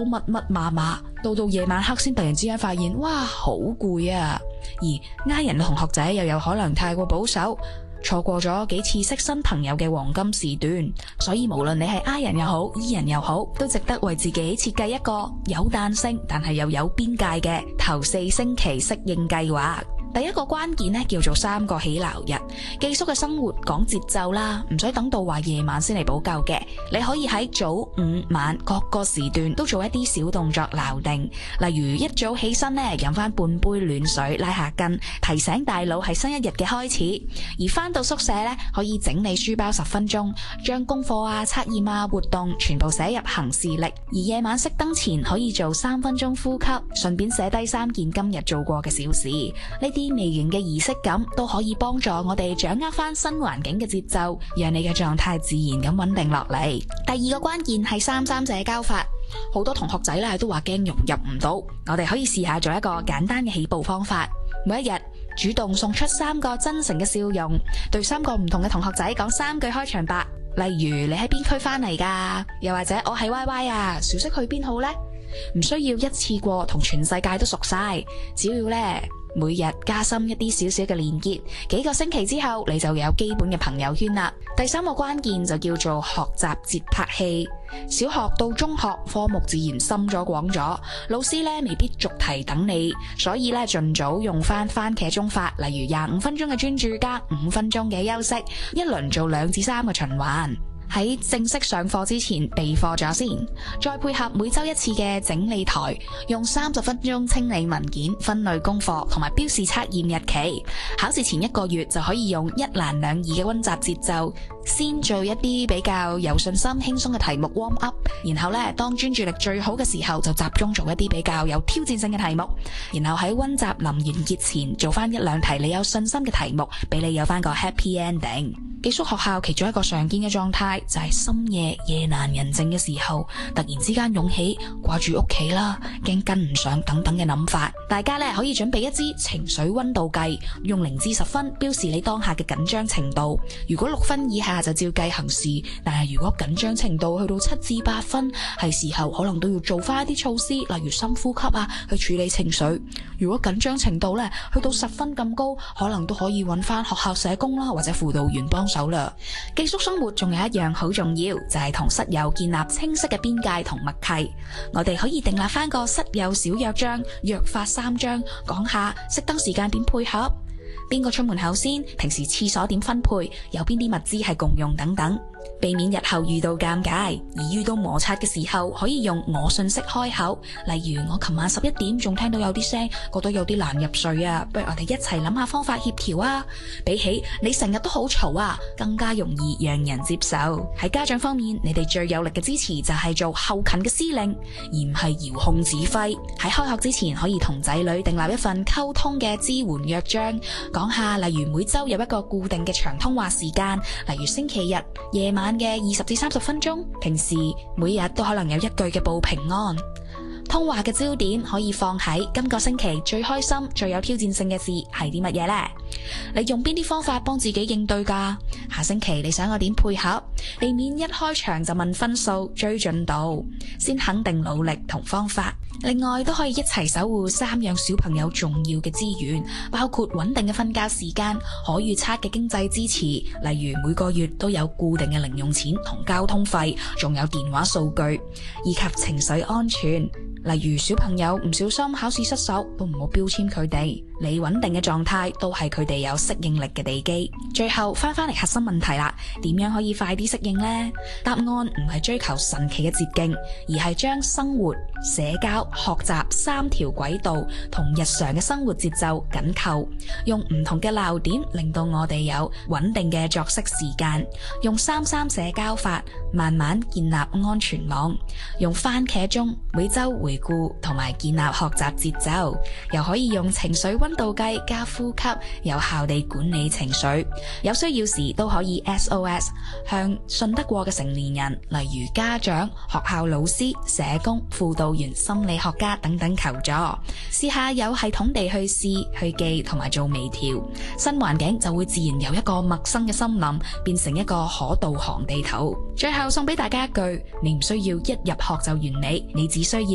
都密密麻麻，到夜晚黑先突然之間發現，哇，好攰啊！而人嘅同學仔又有可能太過保守，錯過咗幾次識新朋友嘅黃金時段，所以無論你係人又好，E人又好，都值得為自己設計一個有彈性但係又有邊界嘅頭4星期適應計劃。第一個關鍵呢，叫做3個起鬧日。寄宿嘅生活講節奏啦，唔使等到話夜晚先嚟補救嘅，你可以喺早、午、晚各個時段都做一啲小動作鬧定，例如一早起身呢，飲翻半杯暖水拉下筋，提醒大腦係新一日嘅開始。而翻到宿舍呢，可以整理書包10分鐘，將功課啊、測驗啊、活動全部寫入行事曆。而夜晚熄燈前可以做3分鐘呼吸，順便寫低3件今日做過嘅小事。呢啲微型嘅儀式感都可以幫助我哋掌握翻新環境嘅節奏，讓你嘅狀態自然咁穩定落嚟。第二個關鍵係3-3社交法，好多同學仔咧都話驚融入唔到，我哋可以試下做一個簡單嘅起步方法，每一日主動送出3個真誠嘅笑容，對3個唔同嘅同學仔講3句開場白，例如你喺邊區翻嚟噶，又或者我係 YY 啊，小息去邊好呢？唔需要一次過同全世界都熟晒，只要每日加深一啲少少嘅連結，幾個星期之後你就有基本嘅朋友圈啦。第3個關鍵就叫做學習節拍器。小學到中學科目自然深咗廣咗，老師未必逐題等你，所以盡早用番茄鐘法，例如25分鐘嘅專注加5分鐘嘅休息，一輪做2至3個循環。喺正式上課之前備課咗先，再配合每周1次嘅整理台，用30分鐘清理文件、分類功課同埋標示測驗日期。考試前1個月就可以用一欄兩義嘅溫習節奏，先做一啲比較有信心、輕鬆嘅題目 warm up， 然後當專注力最好嘅時候就集中做一啲比較有挑戰性嘅題目，然後喺溫習臨完結前做翻1-2題你有信心嘅題目，俾你有翻個 happy ending。寄宿學校其中一個常見嘅狀態就係深夜夜闌人靜嘅時候，突然之間湧起掛住屋企啦、驚跟唔上等等嘅諗法。大家可以準備一支情緒溫度計，用0至10分標示你當下嘅緊張程度。如果6分以下就照計行事，但係如果緊張程度去到7至8分，係時候可能都要做翻一啲措施，例如深呼吸啊，去處理情緒。如果緊張程度去到10分咁高，可能都可以揾翻學校社工啦，或者輔導員幫手啦。寄宿生活仲有一樣好重要，就係同室友建立清晰嘅邊界同默契。我哋可以訂立翻個室友小約章，約法3章，講下熄燈時間點配合，邊個出門口先，平時廁所點分配，有邊啲物資係共用等等，避免日後遇到尷尬。而遇到摩擦嘅時候，可以用我信息開口，例如我琴晚11點仲聽到有啲聲，覺得有啲難入睡啊，不如我哋一齊諗下方法協調啊。比起你成日都好嘈啊，更加容易讓人接受。喺家長方面，你哋最有力嘅支持就係做後勤嘅司令，而唔係遙控指揮。喺開學之前，可以同仔女訂立一份溝通嘅支援約章，講下例如每周有一個固定嘅長通話時間，例如星期日夜晚嘅20至30分鐘，平時每日都可能有1句嘅報平安。通話嘅焦點可以放喺今個星期最開心、最有挑戰性嘅事係啲乜嘢呢？你用邊啲方法幫自己應對㗎？下星期你想我點配合？避免一開場就問分數、追進度，先肯定努力同方法。另外都可以一齊守護3樣小朋友重要嘅資源，包括穩定嘅瞓覺時間、可預測嘅經濟支持，例如每個月都有固定嘅零用錢同交通費，仲有電話數據，以及情緒安全。例如小朋友唔小心考試失手，都唔好標籤佢哋，你穩定嘅狀態都係佢哋有適應力嘅地基。最後翻嚟核心問題啦，點樣可以快啲適應呢？答案唔係追求神奇嘅捷徑，而係將生活、社交、學習3條軌道同日常嘅生活節奏緊扣，用唔同嘅鬧點令到我哋有穩定嘅作息時間，用3-3社交法慢慢建立安全網，用番茄鐘每周回顧同埋建立學習節奏，又可以用情緒溫度計加呼吸，有效地管理情緒。有需要時都可以 SOS 向信得過嘅成年人，例如家長、學校老師、社工、輔導員、心理學家等等求助。試下有系統地去試、去記同埋做微調，新環境就會自然由一個陌生嘅森林變成一個可導航地圖。最後送俾大家一句：你唔需要一入學就完美，你只需要